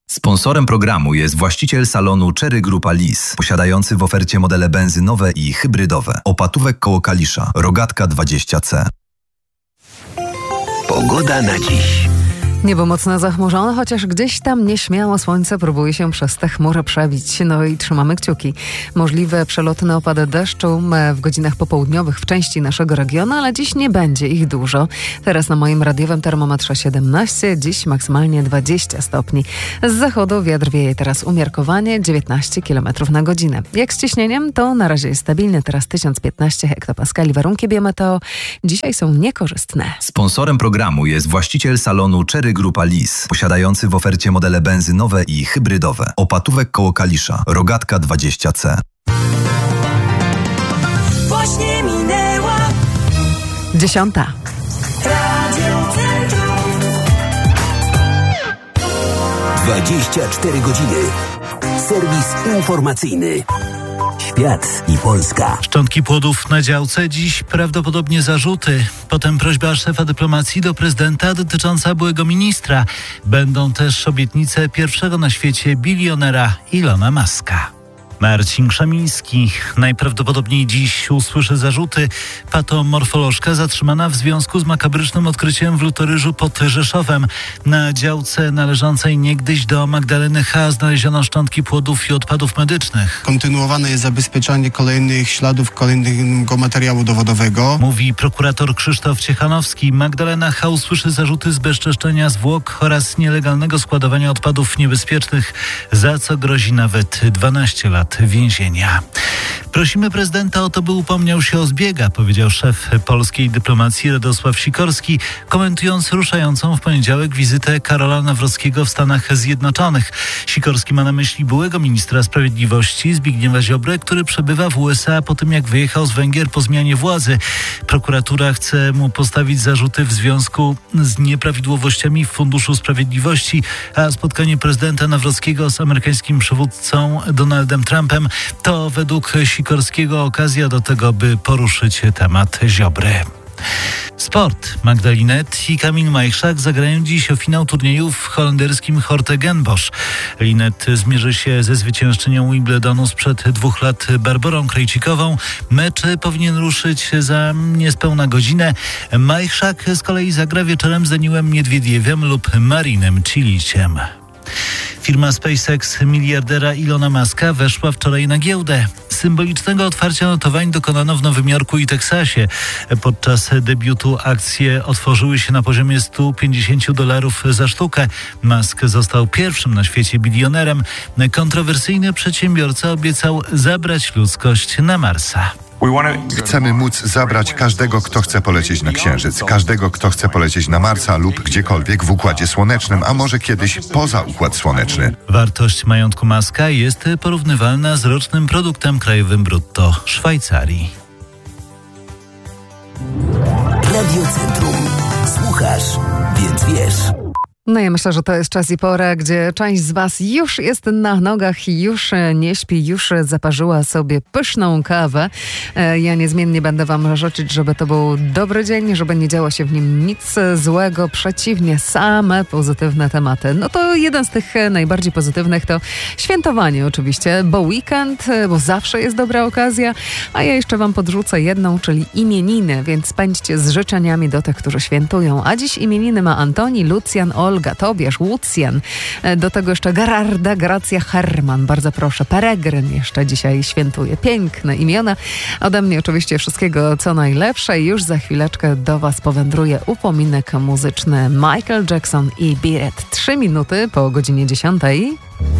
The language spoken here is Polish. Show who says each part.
Speaker 1: Sponsorem programu jest właściciel salonu Cherry Grupa Lis, posiadający w ofercie modele benzynowe i hybrydowe. Opatówek koło Kalisza, Rogatka 20C.
Speaker 2: Pogoda na dziś.
Speaker 3: Niebo mocno zachmurzone, chociaż gdzieś tam nieśmiało słońce próbuje się przez te chmury przebić. No i trzymamy kciuki. Możliwe przelotne opady deszczu w godzinach popołudniowych w części naszego regionu, ale dziś nie będzie ich dużo. Teraz na moim radiowym termometrze 17, dziś maksymalnie 20 stopni. Z zachodu wiatr wieje teraz umiarkowanie 19 km na godzinę. Jak z ciśnieniem, to na razie jest stabilny, teraz 1015 hektopaskali. Warunki biometeo dzisiaj są niekorzystne.
Speaker 1: Sponsorem programu jest właściciel salonu Cherry Grupa Lis, posiadający w ofercie modele benzynowe i hybrydowe. Opatówek koło Kalisza, Rogatka 20C.
Speaker 4: Właśnie minęła
Speaker 3: 10.
Speaker 4: Radio Centrum.
Speaker 2: 24 godziny. Serwis informacyjny. Świat i Polska.
Speaker 5: Szczątki płodów na działce, dziś prawdopodobnie zarzuty. Potem prośba szefa dyplomacji do prezydenta dotycząca byłego ministra. Będą też obietnice pierwszego na świecie bilionera Ilona Muska. Marcin Krzemiński najprawdopodobniej dziś usłyszy zarzuty. Patomorfolożka zatrzymana w związku z makabrycznym odkryciem w Lutoryżu pod Rzeszowem. Na działce należącej niegdyś do Magdaleny H. znaleziono szczątki płodów i odpadów medycznych.
Speaker 6: Kontynuowane jest zabezpieczanie kolejnych śladów, kolejnego materiału dowodowego.
Speaker 5: Mówi prokurator Krzysztof Ciechanowski. Magdalena H. usłyszy zarzuty zbezczeszczenia zwłok oraz nielegalnego składowania odpadów niebezpiecznych, za co grozi nawet 12 lat więzienia. Prosimy prezydenta o to, by upomniał się o zbiega, powiedział szef polskiej dyplomacji Radosław Sikorski, komentując ruszającą w poniedziałek wizytę Karola Nawrockiego w Stanach Zjednoczonych. Sikorski ma na myśli byłego ministra sprawiedliwości Zbigniewa Ziobrę, który przebywa w USA po tym, jak wyjechał z Węgier po zmianie władzy. Prokuratura chce mu postawić zarzuty w związku z nieprawidłowościami w Funduszu Sprawiedliwości, a spotkanie prezydenta Nawrockiego z amerykańskim przywódcą Donaldem Trumpem to według Sikorskiego okazja do tego, by poruszyć temat Ziobry. Sport. Magdalinet i Kamil Majchrzak zagrają dziś o finał turnieju w holenderskim Hortegenbosch. Linet zmierzy się ze zwyciężczynią Wimbledonu sprzed 2 lat Barborą Krejcikową. Mecz powinien ruszyć za niespełna godzinę. Majchrzak z kolei zagra wieczorem z Daniłem Miedwiediewem lub Marinem Ciliciem. Firma SpaceX miliardera Ilona Muska weszła wczoraj na giełdę. Symbolicznego otwarcia notowań dokonano w Nowym Jorku i Teksasie. Podczas debiutu akcje otworzyły się na poziomie $150 za sztukę. Musk został pierwszym na świecie bilionerem. Kontrowersyjny przedsiębiorca obiecał zabrać ludzkość na Marsa.
Speaker 7: Chcemy móc zabrać każdego, kto chce polecieć na Księżyc, każdego, kto chce polecieć na Marsa lub gdziekolwiek w Układzie Słonecznym, a może kiedyś poza Układ Słoneczny.
Speaker 5: Wartość majątku Muska jest porównywalna z rocznym produktem krajowym brutto Szwajcarii.
Speaker 2: Radio Centrum. Słuchasz, więc wiesz.
Speaker 3: No ja myślę, że to jest czas i pora, gdzie część z Was już jest na nogach i już nie śpi, już zaparzyła sobie pyszną kawę. Ja niezmiennie będę Wam życzyć, żeby to był dobry dzień, żeby nie działo się w nim nic złego. Przeciwnie, same pozytywne tematy. No to jeden z tych najbardziej pozytywnych to świętowanie oczywiście, bo weekend, bo zawsze jest dobra okazja. A ja jeszcze Wam podrzucę jedną, czyli imieniny, więc pędźcie z życzeniami do tych, którzy świętują. A dziś imieniny ma Antoni, Lucjan, Olga, Tobiasz, Łucjan, do tego jeszcze Gerarda, Gracja, Herman, bardzo proszę, Peregryn jeszcze dzisiaj świętuje. Piękne imiona. Ode mnie oczywiście wszystkiego co najlepsze i już za chwileczkę do Was powędruje upominek muzyczny Michael Jackson i Beat It. 3 minuty po godzinie 10.